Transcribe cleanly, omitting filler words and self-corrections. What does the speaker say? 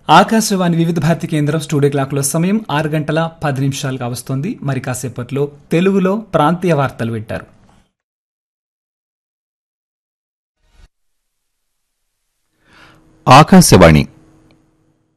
ఆకాశవాణి వివిధ భారతి కేంద్రం studio clock లో సమయం 6:10 కావస్తోంది. మరి కాసేపట్లో తెలుగులో ప్రాంతీయ వార్తలు వింటారు. ఆకాశవాణి